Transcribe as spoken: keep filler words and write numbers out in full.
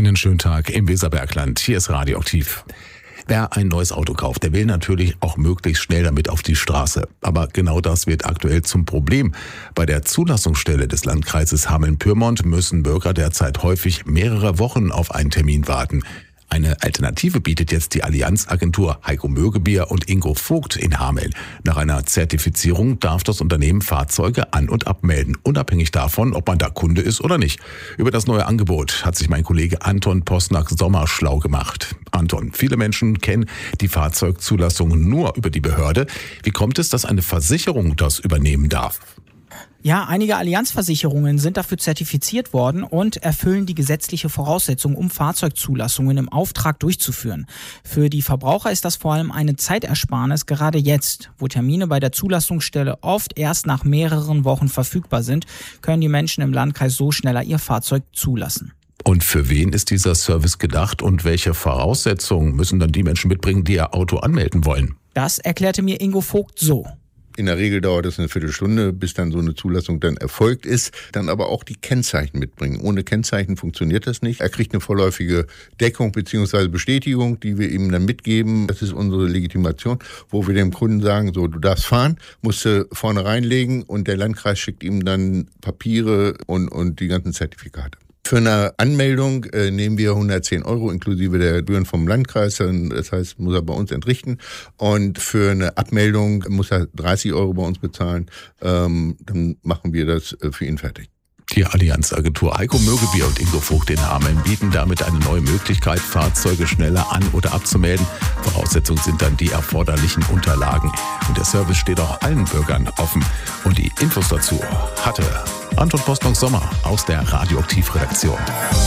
Einen schönen Tag im Weserbergland. Hier ist Radioaktiv. Wer ein neues Auto kauft, der will natürlich auch möglichst schnell damit auf die Straße. Aber genau das wird aktuell zum Problem. Bei der Zulassungsstelle des Landkreises Hameln-Pyrmont müssen Bürger derzeit häufig mehrere Wochen auf einen Termin warten. Eine Alternative bietet jetzt die Allianz-Agentur Heiko Mögebier und Ingo Vogt in Hameln. Nach einer Zertifizierung darf das Unternehmen Fahrzeuge an- und abmelden, unabhängig davon, ob man da Kunde ist oder nicht. Über das neue Angebot hat sich mein Kollege Anton Posnack-Sommer schlau gemacht. Anton, viele Menschen kennen die Fahrzeugzulassung nur über die Behörde. Wie kommt es, dass eine Versicherung das übernehmen darf? Ja, einige Allianzversicherungen sind dafür zertifiziert worden und erfüllen die gesetzliche Voraussetzung, um Fahrzeugzulassungen im Auftrag durchzuführen. Für die Verbraucher ist das vor allem eine Zeitersparnis, gerade jetzt, wo Termine bei der Zulassungsstelle oft erst nach mehreren Wochen verfügbar sind, können die Menschen im Landkreis so schneller ihr Fahrzeug zulassen. Und für wen ist dieser Service gedacht und welche Voraussetzungen müssen dann die Menschen mitbringen, die ihr Auto anmelden wollen? Das erklärte mir Ingo Vogt so. In der Regel dauert es eine Viertelstunde, bis dann so eine Zulassung dann erfolgt ist. Dann aber auch die Kennzeichen mitbringen. Ohne Kennzeichen funktioniert das nicht. Er kriegt eine vorläufige Deckung bzw. Bestätigung, die wir ihm dann mitgeben. Das ist unsere Legitimation, wo wir dem Kunden sagen, so, du darfst fahren, musst du vorne reinlegen und der Landkreis schickt ihm dann Papiere und, und die ganzen Zertifikate. Für eine Anmeldung äh, nehmen wir hundertzehn Euro inklusive der Gebühren vom Landkreis. Das heißt, muss er bei uns entrichten. Und für eine Abmeldung muss er dreißig Euro bei uns bezahlen. Ähm, dann machen wir das äh, für ihn fertig. Die Allianz-Agentur Heiko Mögebier und Ingo Vogt in Hameln bieten damit eine neue Möglichkeit, Fahrzeuge schneller an- oder abzumelden. Voraussetzungen sind dann die erforderlichen Unterlagen. Und der Service steht auch allen Bürgern offen. Und die Infos dazu hatte Anton Posnack-Sommer aus der Radioaktiv-Redaktion.